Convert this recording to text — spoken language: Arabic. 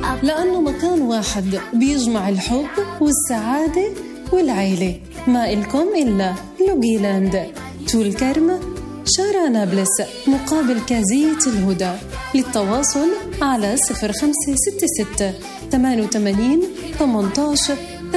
لأنه مكان واحد بيجمع الحب والسعادة والعيلة. ما إلكم إلا لوغيلاند، طول كرم، شارع نابلس، مقابل كازية الهدى. للتواصل على 0566 88 18